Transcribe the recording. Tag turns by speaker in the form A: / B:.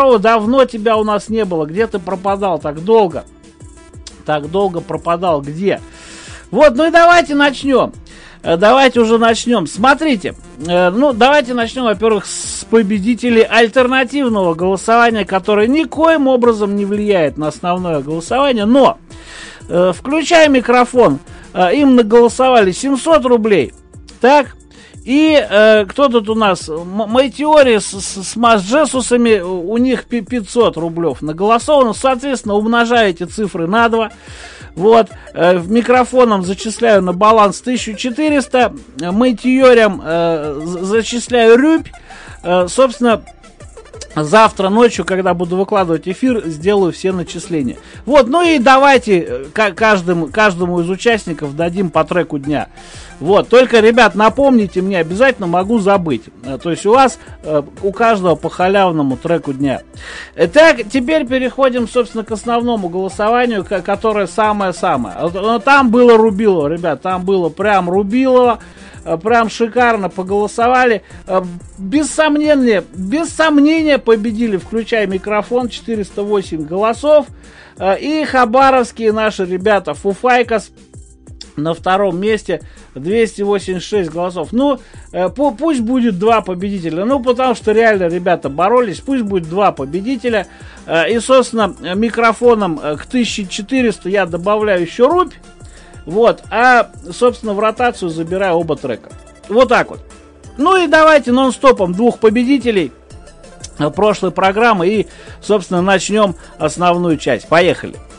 A: здорово, давно тебя у нас не было. Где ты пропадал так долго? Так долго пропадал, где? Вот, ну и давайте начнем. Давайте уже начнем. Смотрите, ну давайте начнем, во-первых, с победителей альтернативного голосования, которое никоим образом не влияет на основное голосование, но, включая микрофон, им наголосовали 700 рублей, так, и кто тут у нас, Майтеори с Масджесусами, у них 500 рублев наголосовано, соответственно, умножаю эти цифры на 2. Вот, микрофоном зачисляю на баланс 1400, Майтеорям зачисляю рубь, собственно, завтра ночью, когда буду выкладывать эфир, сделаю все начисления. Вот, ну и давайте каждому из участников дадим по треку дня. Вот, только, ребят, напомните мне, обязательно могу забыть. То есть у вас, у каждого по халявному треку дня. Так, теперь переходим, собственно, к основному голосованию, которое самое-самое. Там было Рубилово, ребят, там было прям Рубилово. Прям шикарно поголосовали. Без сомнения победили, включая микрофон, 408 голосов. И хабаровские наши ребята Фуфайкас на втором месте, 286 голосов. Ну, пусть будет 2 победителя. Ну, потому что реально ребята боролись. Пусть будет 2 победителя. И, собственно, микрофоном к 1400 я добавляю еще рубь. Вот, а, собственно, в ротацию забираю оба трека. Вот так вот. Ну и давайте нон-стопом 2 победителей прошлой программы и, собственно, начнем основную часть. Поехали.